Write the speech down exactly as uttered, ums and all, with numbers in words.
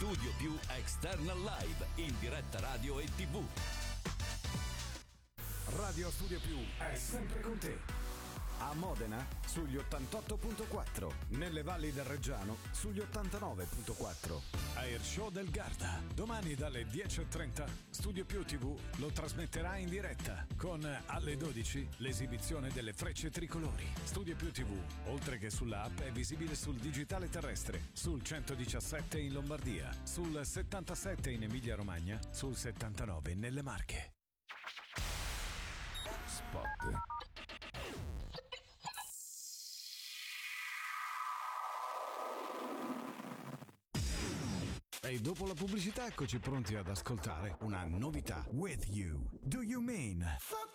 Studio Più External Live in diretta radio e tivù. Radio Studio Più è sempre con te. A Modena sugli ottantotto virgola quattro, nelle valli del Reggiano sugli ottantanove virgola quattro. Air Show del Garda, domani dalle dieci e trenta Studio Più tivù lo trasmetterà in diretta con alle dodici l'esibizione delle frecce tricolori. Studio Più tivù, oltre che sulla app, è visibile sul digitale terrestre, sul centodiciassette in Lombardia, sul settantasette in Emilia Romagna, sul settantanove nelle Marche. Spot. E dopo la pubblicità eccoci pronti ad ascoltare una novità. With You, Do You Mean? Fuck